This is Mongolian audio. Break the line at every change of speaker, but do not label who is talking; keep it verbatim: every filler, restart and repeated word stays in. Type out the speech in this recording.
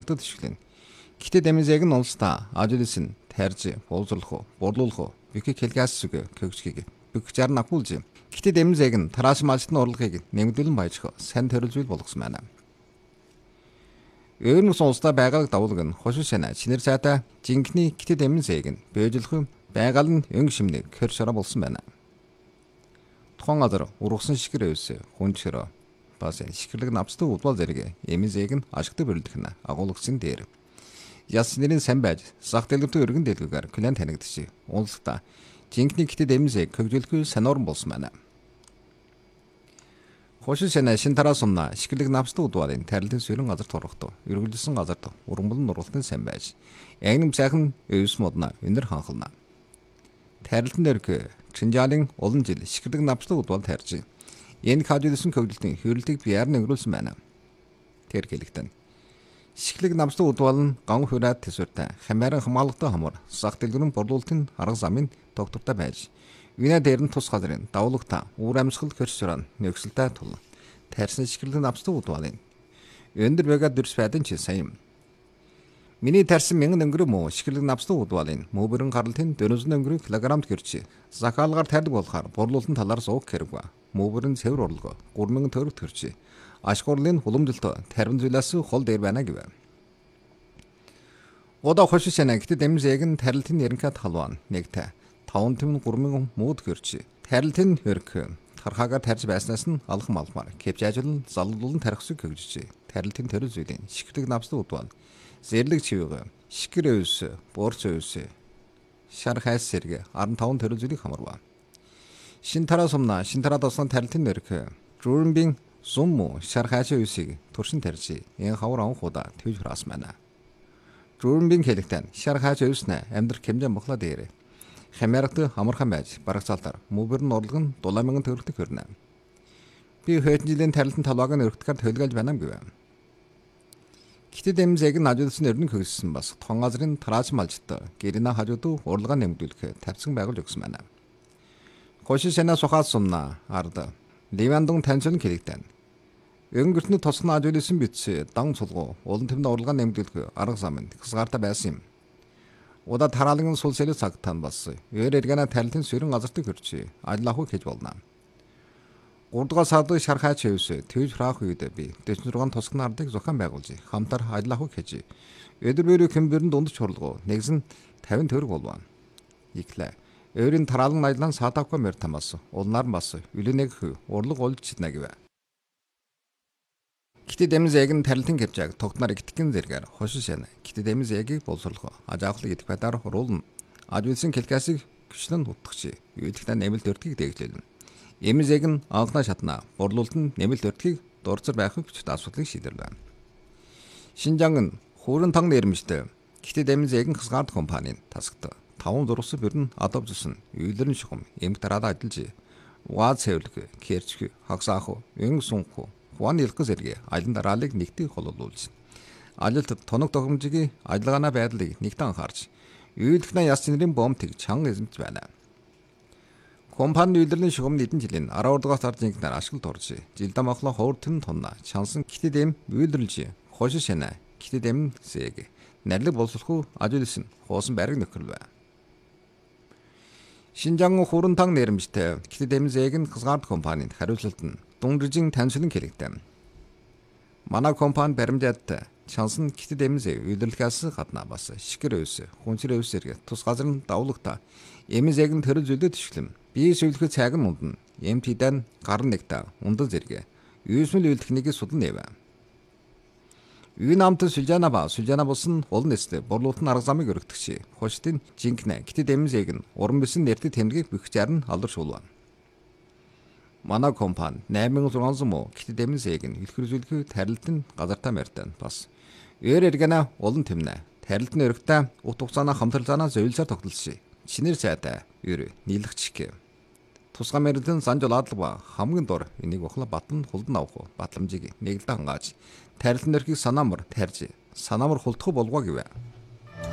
зорилттой төшөглөн. Гэхдээ дэмзэг нь улсдаа ажлын тарж боловсруулах уу, борлуулах уу, бихийг хэлгээс зүг көгчгийг бихчаар накуулж. Гэхдээ дэмзэг нь тарааш малчтны урлагийг нэмэгдүүлэн баяжих сайн төрөл зүйл болгосон байна. Өөр нэг улсдаа байгаль давуулг нь хошин шанаа шинэр цаатай жинхний гэхдээ дэмзэг нь бэжлэх байгаль нь өнгө шимнийг хэр шараа болсон байна. Тухайн газар ургасан шигэр өсө хүнчрөө бас шигэрлэг навцтай удвал зэрэг эмзэг нь ашигтай бөрлөх нь агуулгын дээр. Яс нэрийн сайн байж зах дэлгүүртээ өргөн дэлгүүгээр клиент танигдчих. Улсдаа жинхний гэхдээ дэмзэг хөгжүүлэхгүй санаурн болсон байна. Хошин шанаа шин тараас умна шигэрлэг навцтай удвалын тарилтын сөрөн газар торгохтой. Өргөлсөн газарт ургамлын нургалтын сайн байж. Ягнам сайхан өвс модна өнөр ханхална. Тарилтын өргө Чинжаалын олон жил шигэрлэг навцтай удвал тарьж. Энэ хажуулсан хөгжөлтийн хөрөлтийг биеэр нэнгэрүүлсэн байна. Тэр хэлэгтэн. Шигэрлэг навцтай удвал нь ган хүрээд төсвөртэй хамааран хамаалагтай хамар зах дэлгүүрийн борлуулалтын арга замын доктортой байж. Вина дээр нь тус газрын давуулагта уур амьсгал хөрсөрөн нөхцөлтэй тул. Тарьсан шигэрлэг навцтай удвалын өндөр байгаад дөрс байдэн чи сайн. Миний тарьсан мянган өнгөрөө муу шигэрлэг навцтай удвалын мөбөрөн гаралтын дөрвөн өнгөрөө килограммд гэрчи. Захаалгаар тарьдаг болохоор борлуулалтын талаар сууг хэрэгва. Мөбөрөн цэвэр орлого гурван мянган төгрөг төрчи. Ашгуурлын хуламжилт тарвин зүйлээс хол дээр байна гэв. Одоо хошин шанаа гэхдээ дэмзэг нь тарилтын ерөнхийд халуун нэгтэй таван түмэн гурван мянган мууд гэрчи. Тарилтын хөрх тархаагаар тарж байснаас нь алхам алхмаар кепж ажил залуулан тархсыг хөгжиж. Тарилтын төрөл зүйлийн шигэрлэг навцтай удвал зэрлэг чивэг шикэр өвс борц өвс шар хайс сэргэ аран таван төрөл зүйлийг хамарва. Шин тараас умна шин тараад осон тарилтын нэрх журмбин сумму шар хайс өвсийг туршин тарьж эн хавар ан худа твж храас байна. Журмбин хэлэгтэн шар хайс өвснэ амьдрах хэмжээ мохлоо дээр хамаарт амархан байж барагцаалтаар мөбөрн орлого нь дулаан мянган төгрөгт хүрнэ. Би хэдэн жилийн тарилтын талбайг нь өргөдгөр төлгөөлж байна гэв. Гэхдээ дэмзэг нь ажуулсан өрнө хөгжсөн бас тухайн газрын тарааж малжтай гэрнэ хажууд урлагаа нэмэгдүүлэх тавьсан байгуулж өгсөн байна. Хошин шанаа сухаас сумна ард Ливандун танцын хэлэгтэн. Өнгөртний тосгон ажуулсан битсэ дан цулгуу улан тэмд урлагаа нэмэгдүүлэх арга замд хязгаартай байсан юм. Удаа тараалгын сул сэлэ цагтан бас өөр эргэнэ тарилтын сөрөн газартыг хөрчи ажил авах хийж болно. гурав дахь сард шархаач хэвсэ твж фрах үед би дэвшин зургаан тосгон ардыг зохион байгуулж хамтар ажил авах хийж өдөр бүрийн хэмбэрэн дунд чорлогоо нэгэн тавин төгрөг болваа. Иклэ өөрийн тараалгын ажлын саатавка мэр тамаас улнаар бас үлэнэг урлаг олж чиднэ гэв. Гэхдээ дэмзэг нь тарилтын кепжаг тогтмаар итгэн зэргээр хошин шанаа гэхдээ дэмзэгийг боловсруулах ажаахлыг идэх байдлаар хуруулна. Ажуулсан келкасыг гүчлэн утгачи үйлдэлтэн нэмэлт өртгийг дэглэлнэ. Эмзэг нь анхнаа шатна борлуулалтанд нэмэлт өртгийг дурцар байхыг хүчтэй асуудлыг шийдэрлээ. Шинжаан нь хуурын танг нэрмжтэй гэхдээ дэмзэг нь хасгард компанийн тасагт таван зургас бүрэн адовжсэн үйлэрн шухам эмг дараад ажиллаж ваад цэвэрлэг кэрчг хагсаах өнгө сунх хуан илгэх зэрэг ажлын дараалыг нэгтийг холуулж ажилд тоног тохиомжийн ажиллагааны байдлыг нэгтэн анхаарч үйлдэлтэн яс цэнэрийн бомтыг чанга эзэмж байна. Компани үйлдвэрлэлийн шугам нэгэн жилийн арав дугаар сард зинхнээр ашиглалт орж жилдээ махлаа ховортон тонна чансан гэхдээ дэм үйлдвэрлэж хошин шанаа гэхдээ дэм зэг нэрлэг боловсруулах ажуулсан хоосон байрыг нөхөрлөө. Шинжаан хуурын танг нэрмжтэй гэхдээ дэм зэг нь хасгард компанид хариуцлалт нь дундэржин таньшлан хэлэгдэв. Манай компани баримжаад чансан гэхдээ дэм зэг үйлдвэрлэхээс гадна бас шикэр өвс хүнчэр өвс зэрэг тус газрын давуулагта эмзэг нь төрөл зүйлд төшлөм. Би сүлхэ цаг нь ундна. Эм тэдэн гар нэгтэ ундал зэрэг. Юусмэл үйлдэхнийг судлан нэвэ. Үй намт сүлжана ба сүлжана болсон олон нэстэй борлуулалтын арга замыг өргөдөгч. Хоштын жинкнэ гэхдээ дэмзэг нь уран бисэн нэртэй тэмдгийг бөхчээр нь алдаршуулна. Манай компани восемь мянган зургаан муу гэхдээ дэмзэг нь илэрхийлэх тарилтын газартаа мэртэн бас. Өөр эргэнэ олон тэмнэ. Тарилтын өргөтэй ут хугацааны хамтралцаанаа зөвлөсөөр тогтолцсон. Шинээр сайтай ер нийлэгчг. Тусгай мэрэгдэн санжуулаадлага хамгийн дор энийг ухла батлан хулдан авах батламжийг нэгэлдэ хангааж тарилтын өрхийг санаамар тарьж санаамар хулдах болгоо гэв.